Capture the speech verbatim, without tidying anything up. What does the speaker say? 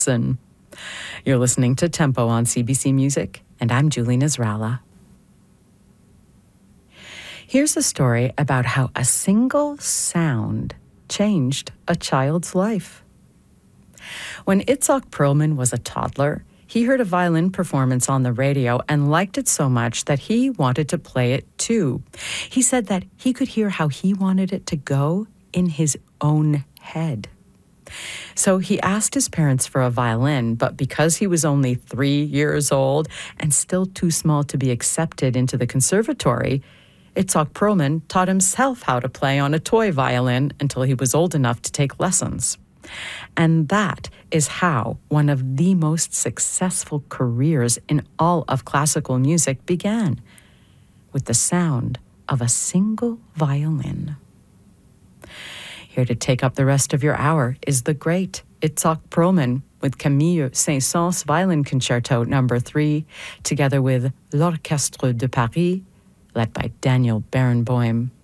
Listen. You're listening to Tempo on C B C Music, and I'm Julie Nasrallah. Here's a story about how a single sound changed a child's life. When Itzhak Perlman was a toddler, he heard a violin performance on the radio and liked it so much that he wanted to play it too. He said that he could hear how he wanted it to go in his own head. So he asked his parents for a violin, but because he was only three years old and still too small to be accepted into the conservatory, Itzhak Perlman taught himself how to play on a toy violin until he was old enough to take lessons. And that is how one of the most successful careers in all of classical music began, with the sound of a single violin. Here to take up the rest of your hour is the great Itzhak Perlman with Camille Saint-Saëns Violin Concerto number three, together with l'Orchestre de Paris, led by Daniel Barenboim.